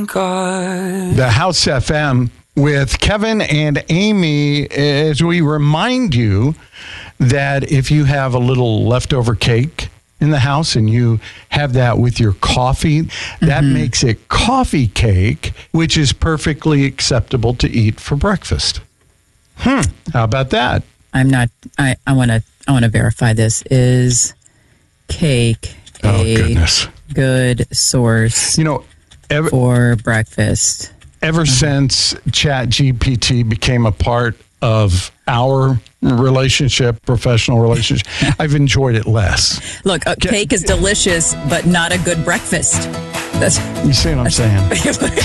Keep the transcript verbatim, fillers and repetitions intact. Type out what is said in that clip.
God. The House F M with Kevin and Amy, as we remind you that if you have a little leftover cake in the house and you have that with your coffee, that mm-hmm. makes it coffee cake, which is perfectly acceptable to eat for breakfast. Hmm. How about that? I'm not, I, I want to, I want to verify this. Is cake oh, a goodness. good source you know, ever, for breakfast? Ever mm-hmm. since Chat G P T became a part of our relationship, professional relationship, I've enjoyed it less. Look, uh, cake is delicious, but not a good breakfast. That's, you see what I'm saying?